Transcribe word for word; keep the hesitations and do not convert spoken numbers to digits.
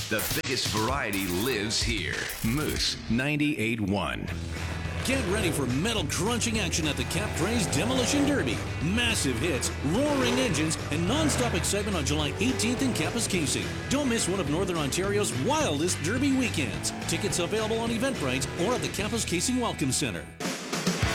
The biggest variety lives here. Moose ninety-eight point one. Get ready for metal crunching action at the Cap Craze Demolition Derby. Massive hits, roaring engines, and non-stop excitement on July eighteenth in Kapuskasing. Don't miss one of Northern Ontario's wildest derby weekends. Tickets available on Eventbrite or at the Kapuskasing Welcome Center.